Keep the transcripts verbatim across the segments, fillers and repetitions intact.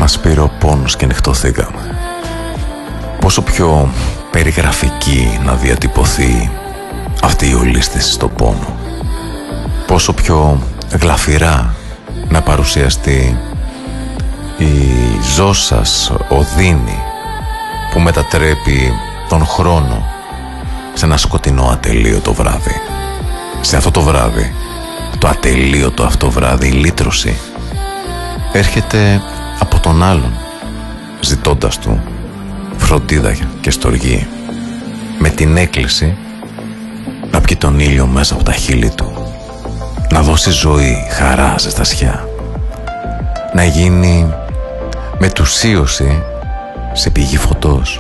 Μας πήρε ο πόνος και νυχτωθήκαμε. Πόσο πιο περιγραφική να διατυπωθεί αυτή η ολίσθηση στο πόνο. Πόσο πιο γλαφυρά να παρουσιαστεί η ζώσας οδύνη που μετατρέπει τον χρόνο σε ένα σκοτεινό ατελείωτο βράδυ. Σε αυτό το βράδυ, το ατελείωτο αυτό βράδυ, η λύτρωση έρχεται από τον άλλον, ζητώντας του φροντίδα και στοργή, με την έκκληση να πιει τον ήλιο μέσα από τα χείλη του, να δώσει ζωή, χαρά, ζεστασιά, να γίνει μετουσίωση σε πηγή φωτός.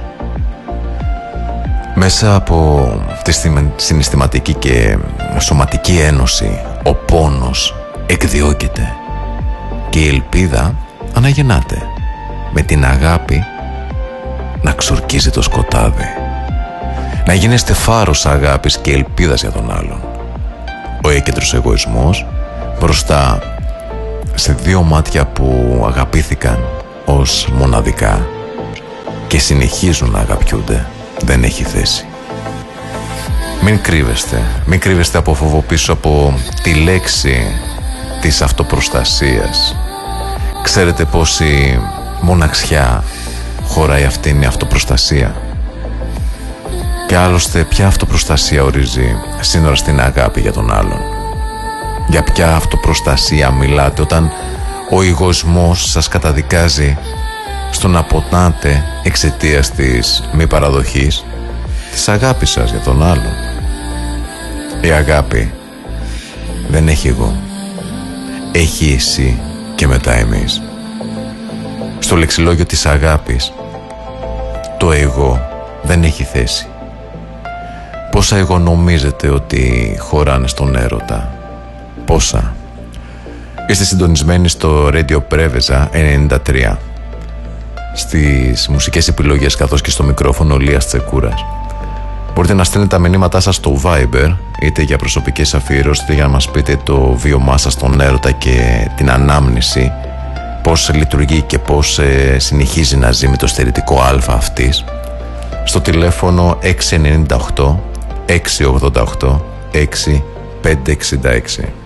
Μέσα από τη συναισθηματική και σωματική ένωση ο πόνος εκδιώκεται και η ελπίδα αναγεννάται, με την αγάπη να ξορκίζει το σκοτάδι, να γίνεστε φάρος αγάπης και ελπίδας για τον άλλον. Ο έκεντρος εγωισμός μπροστά σε δύο μάτια που αγαπήθηκαν ως μοναδικά και συνεχίζουν να αγαπιούνται δεν έχει θέση. Μην κρύβεστε, μην κρύβεστε από φόβο πίσω από τη λέξη της αυτοπροστασίας. Ξέρετε πόση μοναξιά χωράει αυτήν η αυτοπροστασία. Και άλλωστε ποια αυτοπροστασία ορίζει σύνορα στην αγάπη για τον άλλον? Για ποια αυτοπροστασία μιλάτε όταν ο εγωισμός σας καταδικάζει στο να ποτάτε εξαιτίας της μη παραδοχής της αγάπης σας για τον άλλον? Η αγάπη δεν έχει εγώ, έχει εσύ και μετά εμείς. Στο λεξιλόγιο της αγάπης το εγώ δεν έχει θέση. Πόσα εγώ νομίζετε ότι χωράνε στον έρωτα? Πόσα? Είστε συντονισμένοι στο Radio Preveza ενενήντα τρία. Στις μουσικές επιλογές καθώς και στο μικρόφωνο Λίας Τσεκούρας. Μπορείτε να στέλνετε τα μηνύματά σας στο Viber, είτε για προσωπικές αφιερώσεις, είτε για να μας πείτε το βίωμά σας στον έρωτα και την ανάμνηση, πώς λειτουργεί και πώς ε, συνεχίζει να ζει με το στερητικό α αυτής, στο τηλέφωνο έξι εννιά οκτώ έξι ογδόντα οκτώ έξι πέντε εξήντα έξι.